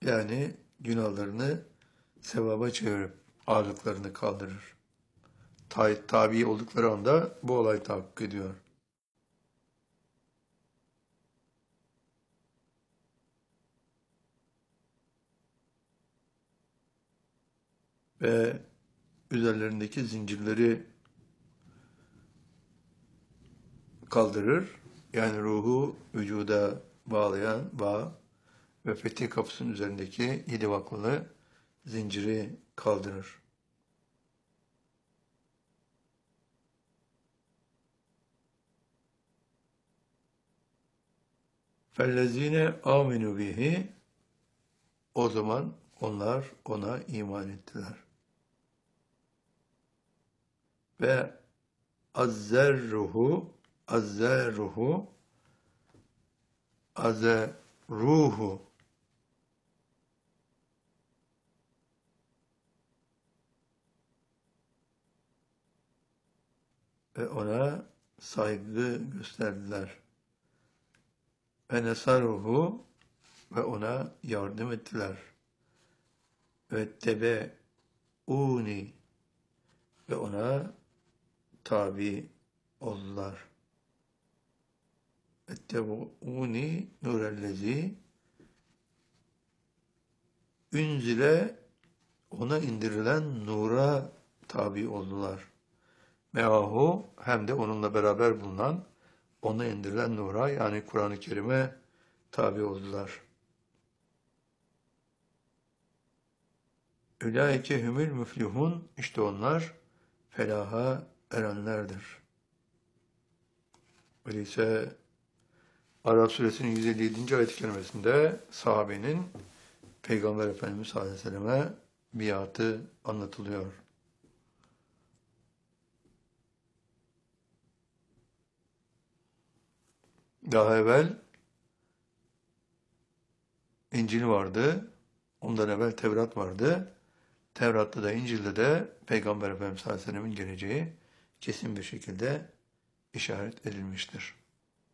Yani günahlarını sevaba çevirip ağırlıklarını kaldırır. Tabi oldukları anda bu olay tahakkuk ediyor. Ve üzerlerindeki zincirleri kaldırır. Yani ruhu vücuda bağlayan bağ ve fetih kapısının üzerindeki 7 vaklalı zinciri kaldırır. فَالَّذ۪ينَ آمِنُوا bihi, o zaman onlar ona iman ettiler. Ve azzerruhu, azerruhu ve ona saygı gösterdiler. Ve nesaruhu, ve ona yardım ettiler. Ve tebe'uni, ve ona tabi oldular. Ettebu'uni nurellezi ünzile, ona indirilen nura tabi oldular. Meahu, hem de onunla beraber bulunan ona indirilen nura, yani Kur'an-ı Kerim'e tabi oldular. Ülaike humul müflihun, işte onlar felaha erenlerdir. Öyleyse Araf suresinin 157. ayet-i kerimesinde sahabenin Peygamber Efendimiz sallallahu aleyhi ve selleme biatı anlatılıyor. Daha evvel İncil vardı, ondan evvel Tevrat vardı. Tevrat'ta da İncil'de de Peygamber Efendimiz sallallahu aleyhi ve sellemin geleceği kesin bir şekilde işaret edilmiştir.